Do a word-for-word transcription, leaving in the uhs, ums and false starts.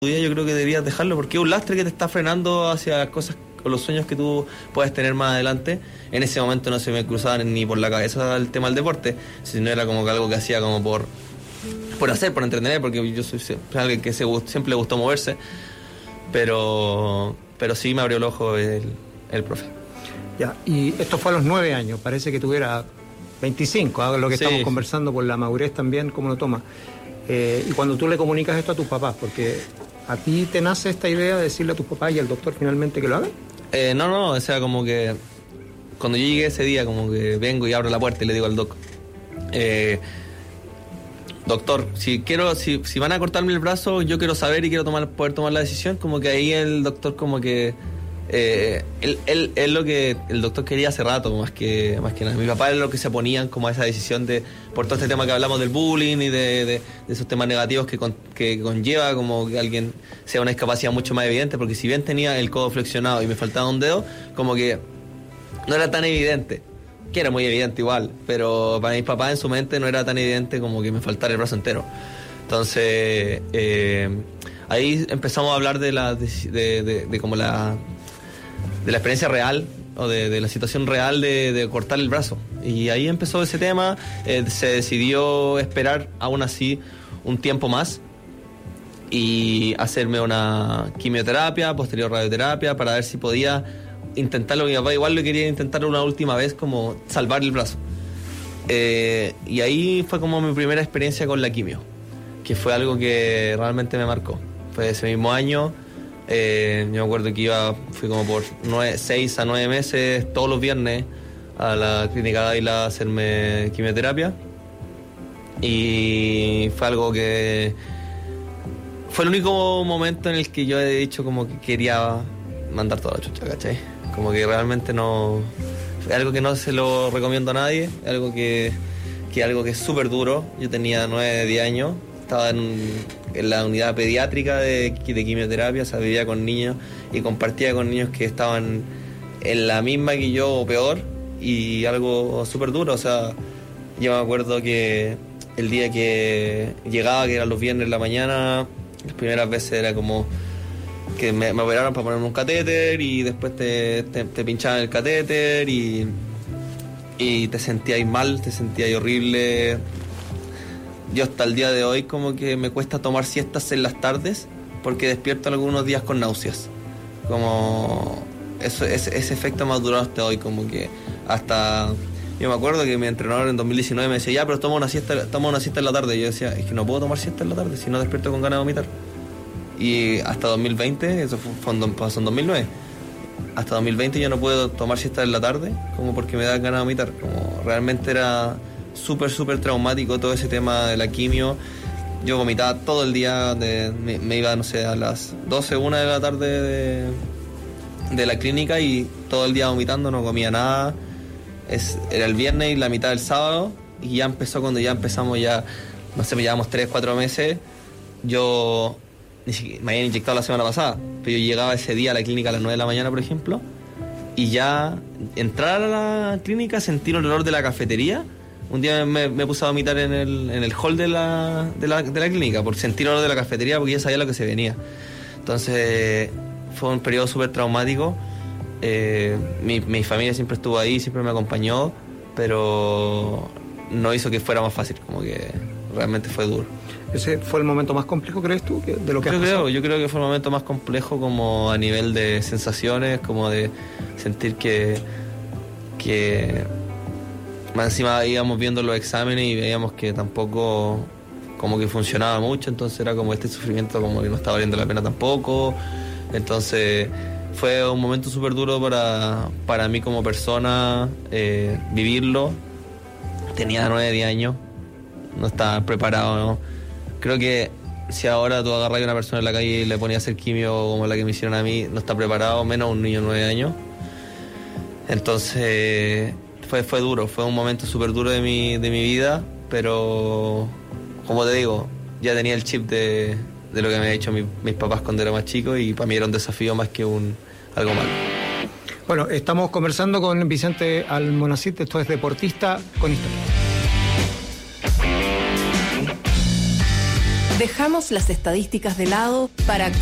Yo creo que deberías dejarlo porque es un lastre que te está frenando hacia las cosas o los sueños que tú puedes tener más adelante. En ese momento no se me cruzaban ni por la cabeza el tema del deporte, sino era como que algo que hacía como por por hacer, por entretener, porque yo soy alguien que se, siempre le gustó moverse, pero pero sí me abrió el ojo el, el profe. Ya, y esto fue a los nueve años, parece que tuviera veinticinco, ¿eh? Lo que sí. Estamos conversando por la madurez también, cómo lo tomas. Eh, y cuando tú le comunicas esto a tus papás, porque ¿a ti te nace esta idea de decirle a tus papás y al doctor finalmente que lo hagan? Eh, no, no, o sea, como que cuando yo llegué ese día, como que vengo y abro la puerta y le digo al doc, eh, doctor, si quiero, si, si van a cortarme el brazo, yo quiero saber y quiero tomar, poder tomar la decisión. Como que ahí el doctor como que eh, él, él, él lo que el doctor quería hace rato, más que más que nada. Mi papá es lo que se oponían como a esa decisión de, por todo este tema que hablamos del bullying y de, de, de esos temas negativos que, con, que conlleva como que alguien sea una discapacidad mucho más evidente, porque si bien tenía el codo flexionado y me faltaba un dedo, como que no era tan evidente, que era muy evidente igual, pero para mis papás en su mente no era tan evidente como que me faltara el brazo entero. Entonces eh, ahí empezamos a hablar de la de, de, de, de como la de la experiencia real o de, de la situación real de, de cortar el brazo, y ahí empezó ese tema. Eh, se decidió esperar aún así un tiempo más y hacerme una quimioterapia, posterior radioterapia, para ver si podía intentarlo. Mi papá igual lo quería intentar una última vez, como salvar el brazo. Eh, y ahí fue como mi primera experiencia con la quimio, que fue algo que realmente me marcó. Fue ese mismo año. Eh, yo me acuerdo que iba, fui como por nueve, seis a nueve meses todos los viernes a la clínica de Ávila a hacerme quimioterapia, y fue algo que fue el único momento en el que yo he dicho como que quería mandar toda la chucha, ¿cachai? Como que realmente no, es algo que no se lo recomiendo a nadie, algo que, que algo que es súper duro. Yo tenía nueve, diez años, estaba en, en la unidad pediátrica de, de quimioterapia, o sea, vivía con niños y compartía con niños que estaban en la misma que yo o peor, y algo súper duro. O sea, yo me acuerdo que el día que llegaba, que eran los viernes en la mañana, las primeras veces era como que me, me operaron para ponerme un catéter, y después te, te, te pinchaban el catéter y, y te sentías mal, te sentías horrible. Yo hasta el día de hoy como que me cuesta tomar siestas en las tardes porque despierto algunos días con náuseas. Como eso, ese, ese efecto más durado hasta hoy, como que hasta... Yo me acuerdo que mi entrenador en dos mil diecinueve me decía, ya, pero toma una siesta, toma una siesta en la tarde. Y yo decía, es que no puedo tomar siesta en la tarde, si no despierto con ganas de vomitar. Y hasta dos mil veinte, eso fue, fue en, pasó en dos mil nueve, hasta dos mil veinte yo no puedo tomar siesta en la tarde, como porque me da ganas de vomitar. Como realmente era súper, súper traumático todo ese tema de la quimio. Yo vomitaba todo el día, de, me, me iba, no sé, a las doce, una de la tarde de, de la clínica, y todo el día vomitando, no comía nada. Es, era el viernes y la mitad del sábado, y ya empezó cuando ya empezamos ya, no sé, me llevamos tres, cuatro meses. Yo ni siquiera, me habían inyectado la semana pasada, pero yo llegaba ese día a la clínica a las nueve de la mañana, por ejemplo, y ya entrar a la clínica, sentir el olor de la cafetería. Un día me, me puse a vomitar en el, en el hall de la, de, la, de la clínica por sentir el olor de la cafetería, porque ya sabía lo que se venía. Entonces fue un periodo súper traumático. Eh, mi, mi familia siempre estuvo ahí, siempre me acompañó, pero no hizo que fuera más fácil, como que realmente fue duro. ¿Ese fue el momento más complejo, crees tú, de lo que has yo pasado? creo, yo creo que fue el momento más complejo, como a nivel de sensaciones, como de sentir que que más encima íbamos viendo los exámenes y veíamos que tampoco como que funcionaba mucho, entonces era como este sufrimiento como que no estaba valiendo la pena tampoco. Entonces fue un momento súper duro para, para mí como persona, eh, vivirlo. Tenía nueve, diez años, no estaba preparado, ¿no? Creo que si ahora tú agarras a una persona en la calle y le ponías a hacer quimio como la que me hicieron a mí, no está preparado, menos un niño de nueve años. Entonces fue, fue duro, fue un momento súper duro de mi, de mi vida, pero como te digo, ya tenía el chip de, de lo que me habían hecho mi, mis papás cuando era más chico, y para mí era un desafío más que un algo malo. Bueno, estamos conversando con Vicente Almonacid, esto es Deportista con Historia. Dejamos las estadísticas de lado para